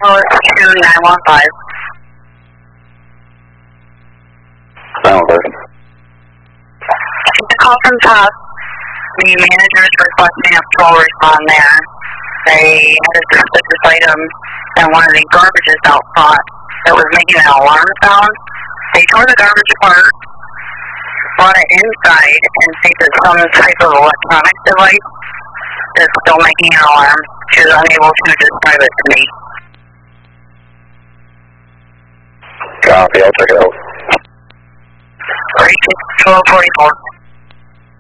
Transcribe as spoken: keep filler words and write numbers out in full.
Lewis two nine one five. nine one five. The call from Todd. The manager is requesting a patrol respond there. They had a suspicious item in one of the garbages out front that was making an alarm sound. They tore the garbage apart, brought it inside, and think it's some type of electronic device that's still making an alarm. She was unable to describe it to me. Copy, I'll check it out. twelve forty-four.